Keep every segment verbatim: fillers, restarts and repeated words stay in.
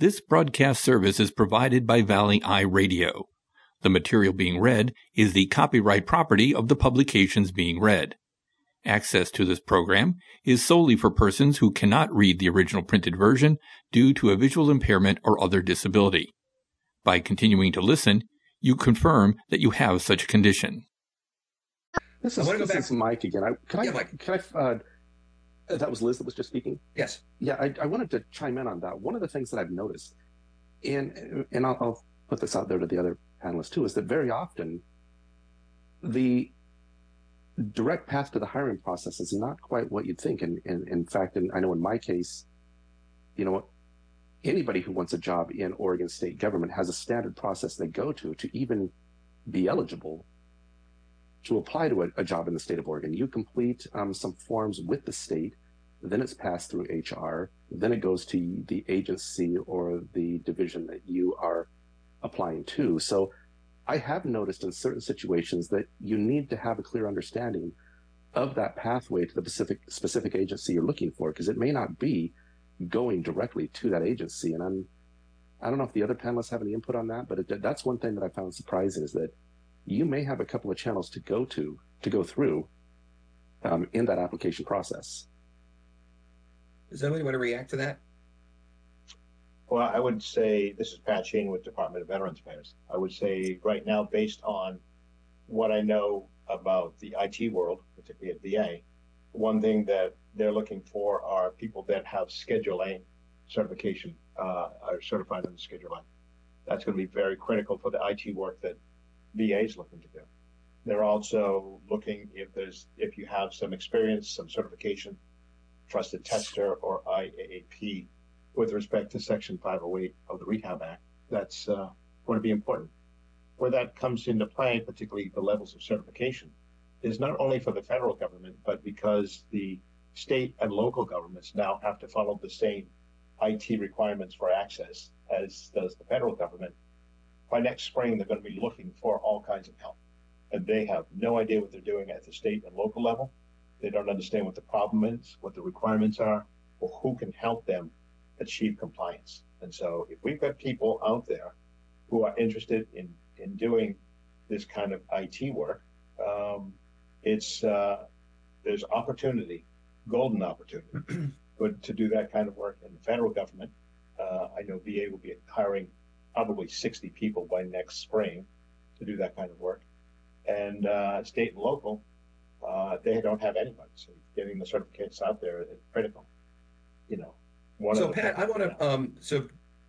This broadcast service is provided by Valley Eye Radio. The material being read is the copyright property of the publications being read. Access to this program is solely for persons who cannot read the original printed version due to a visual impairment or other disability. By continuing to listen, you confirm that you have such a condition. This is, this is Mike again. I, can I, yeah, Mike. Can I, uh, that was Liz that was just speaking? Yes. Yeah, I, I wanted to chime in on that. One of the things that I've noticed, and, and I'll, I'll put this out there to the other panelists too, is that very often the direct path to the hiring process is not quite what you'd think. And, and in fact, and I know in my case, you know, anybody who wants a job in Oregon state government has a standard process they go to to even be eligible to apply to a, a job in the state of Oregon. You complete um, some forms with the state, then it's passed through H R, then it goes to the agency or the division that you are applying to. So I have noticed in certain situations that you need to have a clear understanding of that pathway to the specific, specific agency you're looking for, because it may not be going directly to that agency. And I'm, I don't know if the other panelists have any input on that, but it, that's one thing that I found surprising, is that you may have a couple of channels to go to, to go through um, in that application process. Does anybody want to react to that? Well, I would say, this is Pat Shane with Department of Veterans Affairs. I would say right now, based on what I know about the I T world, particularly at V A, one thing that they're looking for are people that have Schedule A certification, uh, are certified under Schedule A. That's going to be very critical for the I T work that V A is looking to do. They're also looking if there's if you have some experience, some certification, trusted tester or I A A P with respect to Section five oh eight of the Rehab Act. That's uh, going to be important. Where that comes into play, particularly the levels of certification, is not only for the federal government, but because the state and local governments now have to follow the same I T requirements for access as does the federal government. By next spring, they're going to be looking for all kinds of help. And they have no idea what they're doing at the state and local level. They don't understand what the problem is, what the requirements are, or who can help them achieve compliance. And so if we've got people out there who are interested in, in doing this kind of I T work, um, it's uh, there's opportunity, golden opportunity, but to do that kind of work in the federal government. Uh, I know V A will be hiring probably sixty people by next spring to do that kind of work. And uh, state and local, uh, they don't have anybody. So getting the certificates out there is critical. You know, one so of the Pat, I want to um, so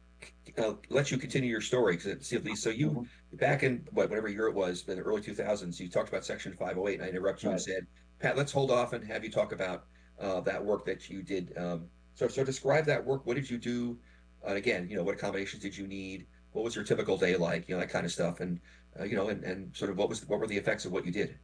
uh, let you continue your story, because see at least so you mm-hmm. back in what whatever year it was, in the early two thousands, you talked about Section five oh eight, and I interrupted you right. and said, Pat, let's hold off and have you talk about uh, that work that you did. Um, so so describe that work. What did you do? And again, you know, what accommodations did you need? What was your typical day like? You know, that kind of stuff, and uh, you know, and, and sort of what was what were the effects of what you did?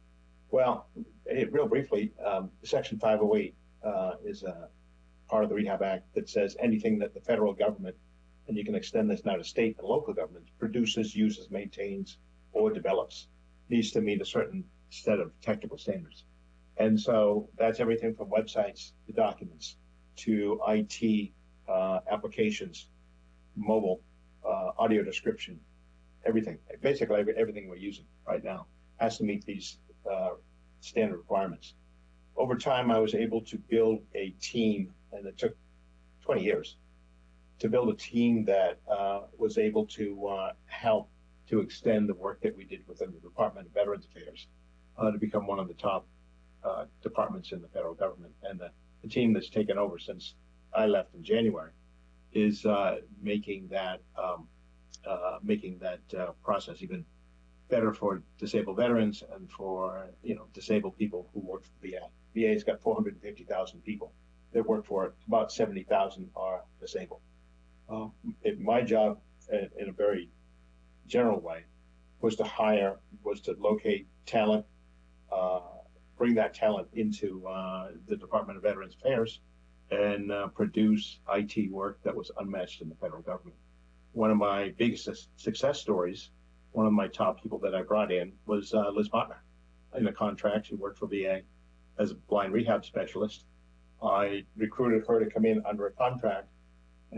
Well, it, real briefly, um, Section five oh eight uh, is a part of the Rehab Act that says anything that the federal government, and you can extend this now to state and local governments, produces, uses, maintains, or develops, needs to meet a certain set of technical standards. And so that's everything from websites to documents to I T uh, applications, mobile, uh, audio description, everything. Basically, every, everything we're using right now has to meet these uh, standard requirements. Over time, I was able to build a team, and it took twenty years to build a team that uh, was able to uh, help to extend the work that we did within the Department of Veterans Affairs uh, to become one of the top uh, departments in the federal government. And the, the team that's taken over since I left in January is uh, making that um, uh, making that uh, process even better for disabled veterans and for you know disabled people who work for the V A. V A's got four hundred fifty thousand people that work for it. About seventy thousand are disabled. Uh, it, my job, in, in a very general way, was to hire, was to locate talent, uh, bring that talent into uh, the Department of Veterans Affairs, and uh, produce I T work that was unmatched in the federal government. One of my biggest success stories, one of my top people that I brought in was uh, Liz Botner. In a contract, she worked for V A as a blind rehab specialist. I recruited her to come in under a contract